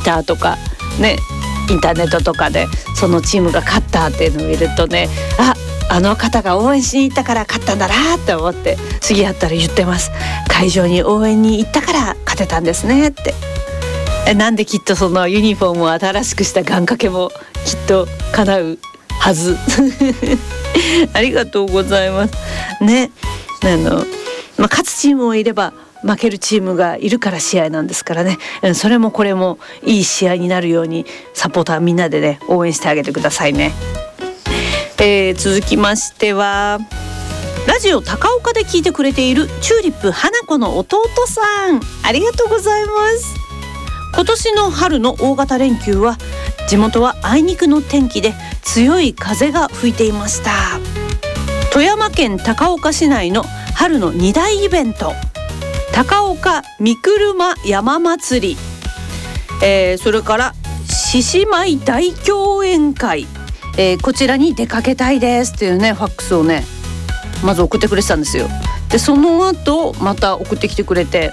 ターとかね、インターネットとかでそのチームが勝ったっていうのを見るとね、あの方が応援しに行ったから勝ったんだなって思って、次やったら言ってます。会場に応援に行ったから勝てたんですねって。なんできっとそのユニフォームを新しくした願掛けもきっと叶うはずありがとうございますね。勝つチームもいれば負けるチームがいるから試合なんですからね、それもこれもいい試合になるようにサポーターみんなでね応援してあげてくださいね。続きましてはラジオ高岡で聞いてくれているチューリップ花子の弟さん、ありがとうございます。今年の春の大型連休は地元はあいにくの天気で強い風が吹いていました。富山県高岡市内の春の2大イベント、高岡三車山祭り、それから獅子舞大競演会、こちらに出かけたいですっていうねファックスをねまず送ってくれてたんですよ。でその後また送ってきてくれて、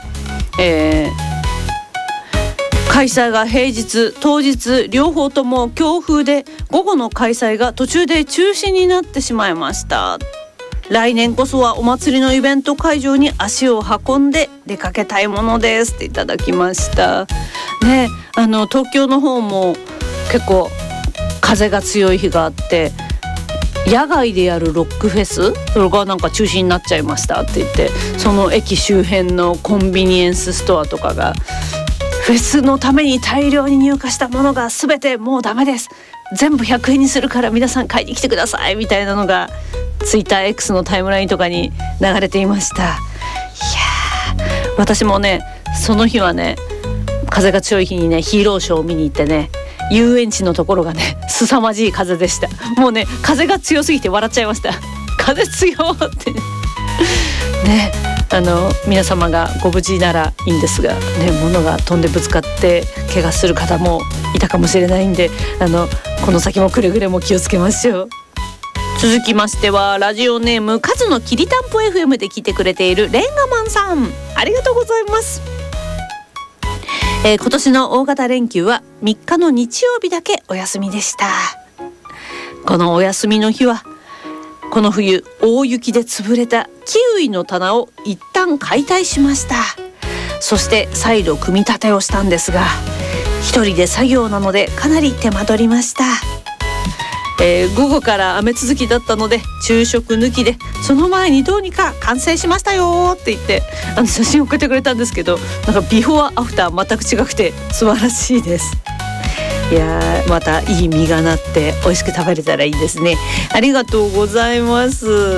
開催が平日当日両方とも強風で午後の開催が途中で中止になってしまいました。来年こそはお祭りのイベント会場に足を運んで出かけたいものですっていただきましたね。東京の方も結構風が強い日があって、野外でやるロックフェスそれがなんか中止になっちゃいましたって言って、その駅周辺のコンビニエンスストアとかがフェスのために大量に入荷したものが全てもうダメです、全部100円にするから皆さん買いに来てくださいみたいなのがツイッター X のタイムラインとかに流れていました。いや私もねその日はね風が強い日にねヒーローショーを見に行ってね、遊園地のところがね凄まじい風でした。もうね風が強すぎて笑っちゃいました。風強ってね、皆様がご無事ならいいんですがね、物が飛んでぶつかって怪我する方もいたかもしれないんで、この先もくれぐれも気をつけましょう。続きましてはラジオネームカズのきりたんぽ FM で聞いてくれているレンガマンさん、ありがとうございます。今年の大型連休は3日の日曜日だけお休みでした。このお休みの日はこの冬大雪で潰れたキウイの棚を一旦解体しました。そして再度組み立てをしたんですが、一人で作業なのでかなり手間取りました。午後から雨続きだったので昼食抜きでその前にどうにか完成しましたよって言って写真送ってくれたんですけど、なんかビフォーアフター全く違くて素晴らしいです。いやまたいい実がなって美味しく食べれたらいいですね。ありがとうございます。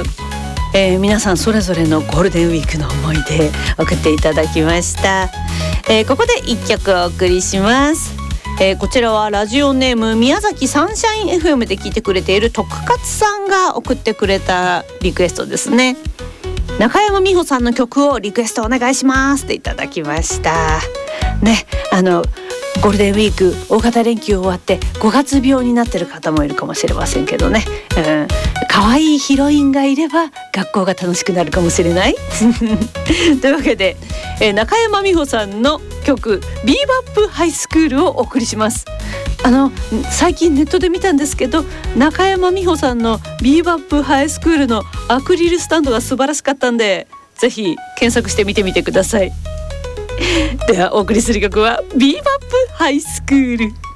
皆さんそれぞれのゴールデンウィークの思い出送っていただきました。ここで1曲お送りします。こちらはラジオネーム宮崎サンシャイン FM で聞いてくれている徳勝さんが送ってくれたリクエストですね。中山美穂さんの曲をリクエストお願いしますっていただきましたね。ゴールデンウィーク大型連休終わって5月病になってる方もいるかもしれませんけどね、可愛いヒロインがいれば学校が楽しくなるかもしれないというわけで、中山美穂さんの曲ビーバップハイスクールをお送りします。最近ネットで見たんですけど、中山美穂さんのビーバップハイスクールのアクリルスタンドが素晴らしかったんで、ぜひ検索してみてみてください。ではお送りする曲はビーバップハイスクール。